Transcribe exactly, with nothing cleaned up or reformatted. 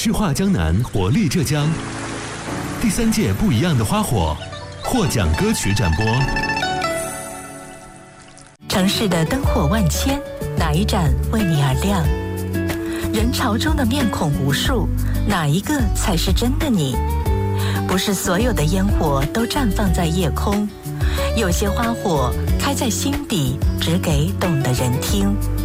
旭化江南，活力浙江。第三届不一样的花火获奖歌曲展播。 城市的灯火万千，哪一盏为你而亮？人潮中的面孔无数，哪一个才是真的你？不是所有的烟火都绽放在夜空，有些花火开在心底，只给懂的人听。